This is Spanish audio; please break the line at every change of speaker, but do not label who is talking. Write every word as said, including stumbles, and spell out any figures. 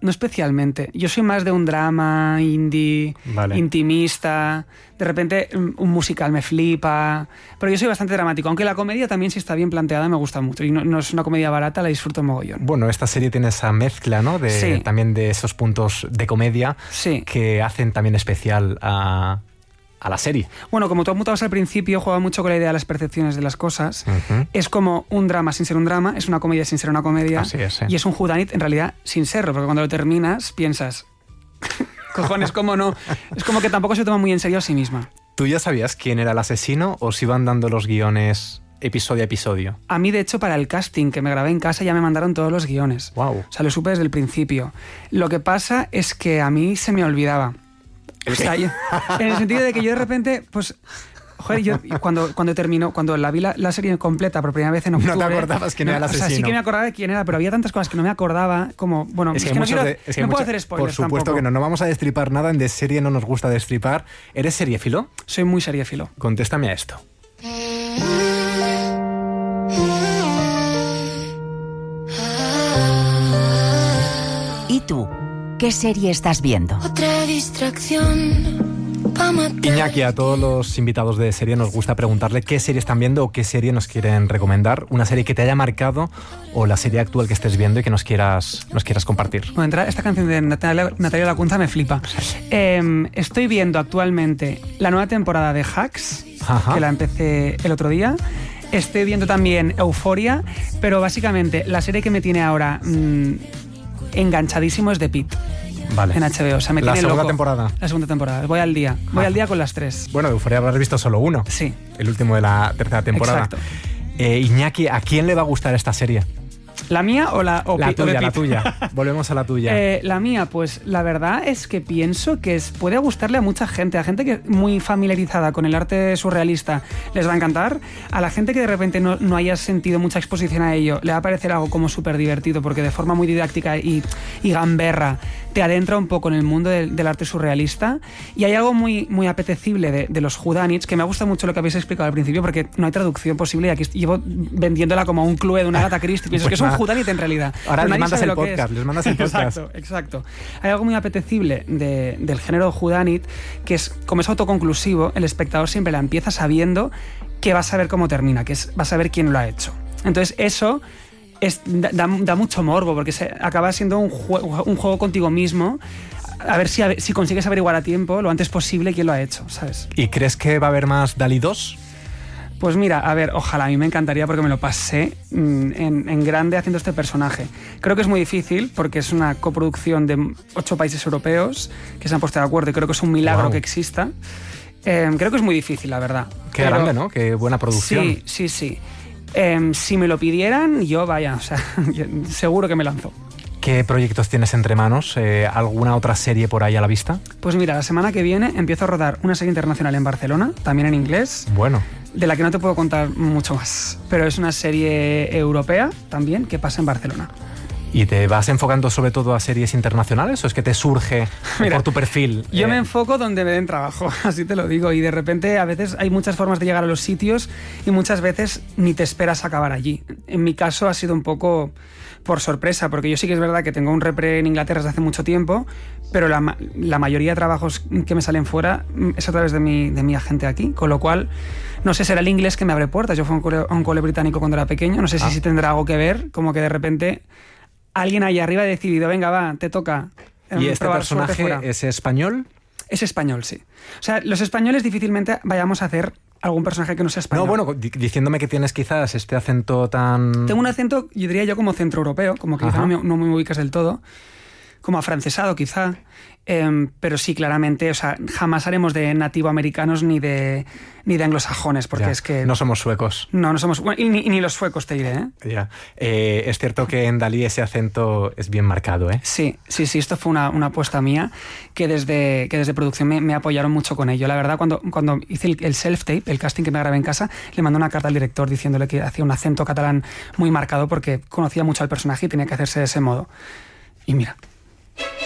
no especialmente. Yo soy más de un drama indie, vale. intimista. De repente un musical me flipa. Pero yo soy bastante dramático. Aunque la comedia también, si está bien planteada, me gusta mucho. Y no, no es una comedia barata, la disfruto mogollón.
Bueno, esta serie tiene esa mezcla, ¿no? De, sí. También de esos puntos de comedia
sí.
que hacen también especial a... a la serie.
Bueno, como tú apuntabas al principio, juega mucho con la idea de las percepciones de las cosas. Uh-huh. Es como un drama sin ser un drama, es una comedia sin ser una comedia.
Así es, sí.
Y es un whodunit en realidad sin serlo, porque cuando lo terminas piensas, cojones, ¿cómo no? Es como que tampoco se toma muy en serio a sí misma.
¿Tú ya sabías quién era el asesino o se iban dando los guiones episodio a episodio?
A mí, de hecho, para el casting que me grabé en casa ya me mandaron todos los guiones.
Wow.
O sea, lo supe desde el principio. Lo que pasa es que a mí se me olvidaba. O sea, yo, en el sentido de que yo de repente, pues, joder, yo cuando, cuando terminó, cuando la vi la, la serie completa por primera vez en octubre...
No te acordabas quién
no,
era el asesino.
O sea, sí que me acordaba de quién era, pero había tantas cosas que no me acordaba, como, bueno,
es que,
es que no, quiero,
de, es que
no
mucho,
puedo hacer spoilers
por supuesto
tampoco.
Que no, no vamos a destripar nada, en de serie no nos gusta destripar. ¿Eres seriéfilo?
Soy muy seriéfilo.
Contéstame a esto.
¿Y tú? ¿Qué serie estás viendo?
Otra distracción.
Iñaki, a todos los invitados de serie nos gusta preguntarle qué serie están viendo o qué serie nos quieren recomendar. Una serie que te haya marcado o la serie actual que estés viendo y que nos quieras, nos quieras compartir.
Bueno, esta canción de Natalia, Natalia Lacunza me flipa. Eh, estoy viendo actualmente la nueva temporada de Hacks, Ajá. que la empecé el otro día. Estoy viendo también Euphoria, pero básicamente la serie que me tiene ahora mmm, enganchadísimo es The Pitt.
Vale.
En H B O, o sea, me
la
tiene
segunda
loco.
temporada.
La segunda temporada. Voy al día. Voy
ah.
al día con las tres.
Bueno, de Euphoria habrás visto solo uno.
Sí.
El último de la tercera temporada.
Exacto.
Eh, Iñaki, ¿a quién le va a gustar esta serie?
¿La mía o la o
La
Pit,
tuya,
o
la tuya. Volvemos a la tuya.
Eh, la mía, pues la verdad es que pienso que es, puede gustarle a mucha gente. A gente que es muy familiarizada con el arte surrealista les va a encantar. A la gente que de repente no, no haya sentido mucha exposición a ello le va a parecer algo como súper divertido, porque de forma muy didáctica y, y gamberra te adentra un poco en el mundo del, del arte surrealista. Y hay algo muy, muy apetecible de, de los whodunits, que me gusta mucho lo que habéis explicado al principio, porque no hay traducción posible y aquí llevo vendiéndola como un clue de una Agatha Christie. Pienso pues que es un whodunit en realidad.
Ahora les mandas el podcast, les mandas el podcast.
Exacto, exacto. Hay algo muy apetecible de, del género whodunit, que es, como es autoconclusivo, el espectador siempre la empieza sabiendo que va a saber cómo termina, que es, va a saber quién lo ha hecho. Entonces eso es, da, da mucho morbo, porque se, acaba siendo un juego, un juego contigo mismo, a ver si, a ver si consigues averiguar a tiempo, lo antes posible, quién lo ha hecho, ¿sabes?
¿Y crees que va a haber más DALL-E dos?
Pues mira, a ver, ojalá, a mí me encantaría porque me lo pasé en, en grande haciendo este personaje. Creo que es muy difícil porque es una coproducción de ocho países europeos que se han puesto de acuerdo y creo que es un milagro wow. que exista. Eh, creo que es muy difícil, la verdad.
Qué Pero, grande, ¿no? Qué buena producción.
Sí, sí, sí. Eh, si me lo pidieran, yo vaya, o sea, seguro que me lanzo.
¿Qué proyectos tienes entre manos? Eh, ¿Alguna otra serie por ahí a la vista?
Pues mira, la semana que viene empiezo a rodar una serie internacional en Barcelona, también en inglés.
Bueno.
De la que no te puedo contar mucho más. Pero es una serie europea también que pasa en Barcelona.
¿Y te vas enfocando sobre todo a series internacionales o es que te surge Mira, por tu perfil?
Yo
eh...
me enfoco donde me den trabajo, así te lo digo. Y de repente a veces hay muchas formas de llegar a los sitios y muchas veces ni te esperas acabar allí. En mi caso ha sido un poco por sorpresa, porque yo sí que es verdad que tengo un repre en Inglaterra desde hace mucho tiempo, pero la, la mayoría de trabajos que me salen fuera es a través de mi, de mi agente aquí, con lo cual no sé, será el inglés que me abre puertas. Yo fui a un cole, a un cole británico cuando era pequeño, no sé si, ah. si tendrá algo que ver, como que de repente alguien ahí arriba ha decidido, venga, va, te toca.
¿Y este personaje es español?
Es español, sí. O sea, los españoles difícilmente vayamos a hacer algún personaje que no sea español.
No, bueno, diciéndome que tienes quizás este acento tan...
Tengo un acento, yo diría yo, como centroeuropeo, como que quizá no me, no me ubicas del todo, como afrancesado quizá, eh, pero sí, claramente, o sea, jamás haremos de nativoamericanos ni de, ni de anglosajones, porque
ya,
es que...
No somos suecos.
No, no somos... Bueno, y, ni, y ni los suecos te diré, ¿eh?
Ya. Eh, es cierto que en DALL-E ese acento es bien marcado, ¿eh?
Sí, sí, sí, esto fue una, una apuesta mía que desde, que desde producción me, me apoyaron mucho con ello. La verdad, cuando, cuando hice el, el self-tape, el casting que me grabé en casa, le mandé una carta al director diciéndole que hacía un acento catalán muy marcado porque conocía mucho al personaje y tenía que hacerse de ese modo. Y mira...